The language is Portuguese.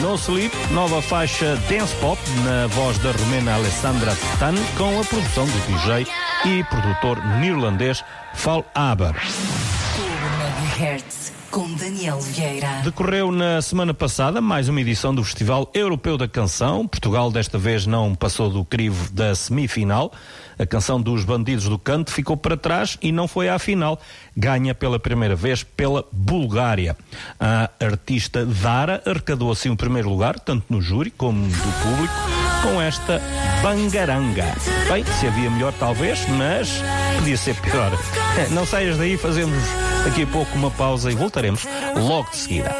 No Sleep, nova faixa dance pop na voz da romena Alessandra Stan, com a produção do DJ e produtor neerlandês Fall Aber. Com Daniel Vieira. Decorreu na semana passada mais uma edição do Festival Europeu da Canção. Portugal desta vez não passou do crivo da semifinal. A canção dos Bandidos do Canto ficou para trás e não foi à final. Ganha pela primeira vez pela Bulgária. A artista Dara arrecadou assim o primeiro lugar, tanto no júri como do público, com esta Bangaranga. Bem, se havia melhor talvez, mas podia ser pior. Não saias daí, fazemos daqui a pouco uma pausa e voltaremos logo de seguida.